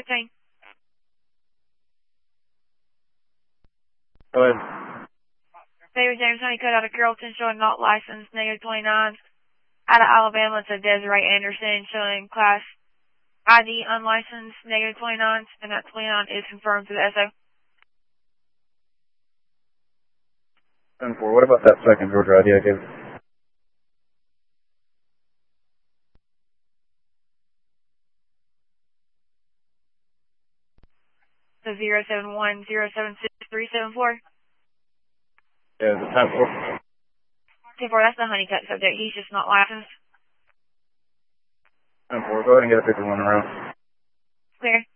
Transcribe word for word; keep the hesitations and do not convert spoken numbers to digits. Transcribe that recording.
fifteen. Go ahead. David James Honeycutt out of Carrollton showing not licensed, negative twenty-nine. Out of Alabama, it's a Desiree Anderson showing class I D unlicensed, negative twenty-nine, and that twenty-nine is confirmed to the S O. ten four, what about that second Georgia I D I gave? So zero seven one zero seven six three seven four. Yeah, the ten four. ten four, that's the Honeycutt subject. He's just not licensed. ten four, go ahead and get a fifty-one around. Clear.